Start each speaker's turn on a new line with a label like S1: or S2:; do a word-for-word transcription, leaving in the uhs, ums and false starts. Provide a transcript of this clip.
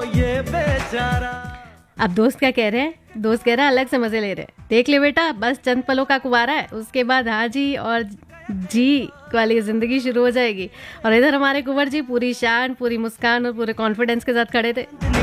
S1: ये बेचारा।
S2: अब दोस्त क्या कह रहे हैं? दोस्त कह रहा है अलग से मजे ले रहे हैं। देख ले बेटा, बस चंद पलों का कुंवारा है, उसके बाद हाजी और जी वाली जिंदगी शुरू हो जाएगी। और इधर हमारे कुंवर जी पूरी शान, पूरी मुस्कान और पूरे कॉन्फिडेंस के साथ खड़े थे।